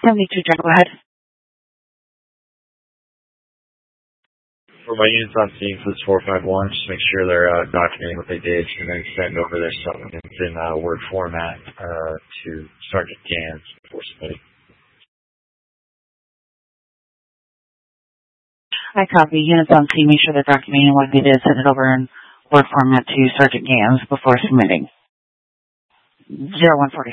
72, John, go ahead. For my units on scene for this 451, just make sure they're documenting what they did and then send over their supplements in Word format to Sergeant Gans before submitting. I copy. Units on scene, make sure they're documenting what they did, send it over in Word format to Sergeant Gans before submitting. 0140.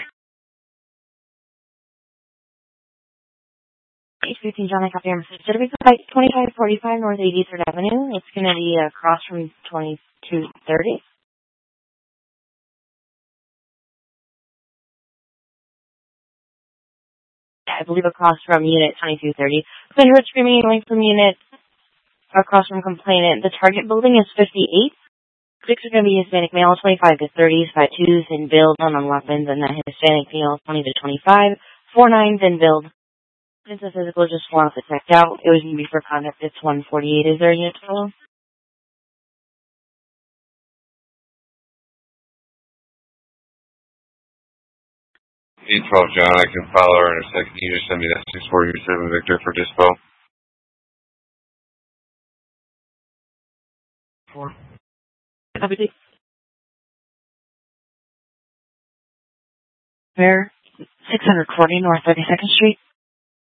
815, John, I copy your message. Did we go by 2545 North 83rd Avenue? It's going to be across from 2230. I believe across from Unit 2230. So you heard screaming yelling from Unit across from complainant. The target building is 58. Six are going to be Hispanic male, 25 to 30s, 5'2s in build, none on weapons, and then Hispanic female, 20 to 25, 4'9s in build. Since the physical just wants it checked out, it was going to be for conduct. It's 148. Is there a unit to follow? 812, John, I can follow her in a second. You just send me that 64U7 Victor for dispo. 4. Copy. Where? 640 North 32nd Street.